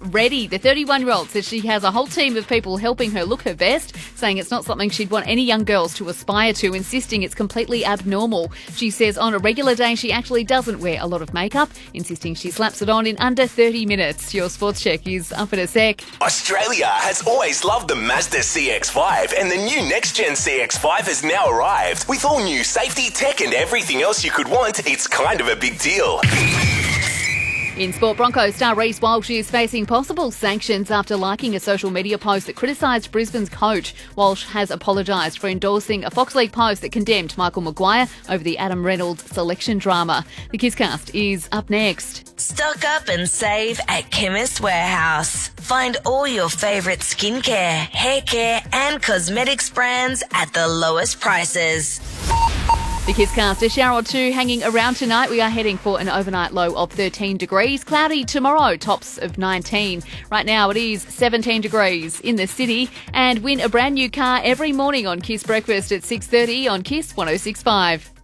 ready. The 31-year-old says she has a whole team of people helping her look her best, saying it's not something she'd want any young girls to aspire to, insisting it's completely abnormal. She says on a regular day she actually doesn't wear a lot of makeup, insisting she slaps it on in under 30 minutes. Your sports check is up in a sec. Australia has always loved the Mazda CX-5, and the new next-gen CX-5 has now arrived. With all new safety, tech and everything else you could want, it's kind of a big deal. In sport, Broncos star Reece Walsh is facing possible sanctions after liking a social media post that criticised Brisbane's coach. Walsh has apologised for endorsing a Fox League post that condemned Michael Maguire over the Adam Reynolds selection drama. The Kisscast is up next. Stock up and save at Chemist Warehouse. Find all your favourite skincare, hair care and cosmetics brands at the lowest prices. The Kisscast, a shower or two hanging around tonight. We are heading for an overnight low of 13 degrees. Cloudy tomorrow, tops of 19. Right now it is 17 degrees in the city. And win a brand new car every morning on Kiss Breakfast at 6:30 on Kiss 106.5.